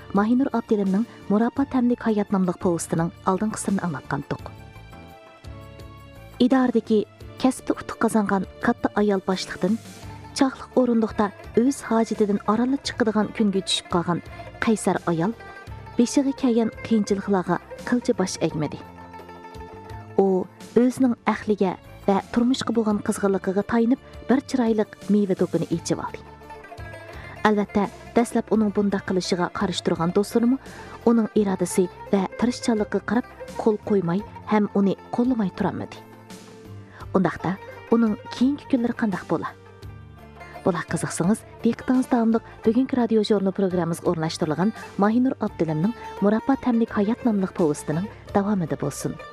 Mahinur Abdilimning Murabba Tamlik Hayat namlıq povestining oldingisini anlatqandik. İdaradagi kasbda utuq qozongan katta ayol boshliqdan chaqliq o'rindiqda o'z hojatidan aralib chiqadigan kunga tushib qolgan qaysar ayol beshiga kelgan qiyinchiliklarga qilcha bosh egmadi. U o'zining ahliga va turmushga bo'lgan qizg'inligiga tayinib bir chiroyli meva do'koni ochib oldi. Albatta, dastlab uning bunday qilishiga qarshi turgan do'stlarimi uning irodasi va tirishchanligiga qarab qo'l qo'ymay ham uni qo'llamay turolmadi. Undaqda uning keyingi kunlari qanday bo'ladi? Bular qiziqsangiz, diqqatingiz davomli bugungi radio jurnal programmamizga o'rnashtirilgan Mahinur Abdilimning Murabba Tamlik Hayat nomli povestining davomida bo'lsin.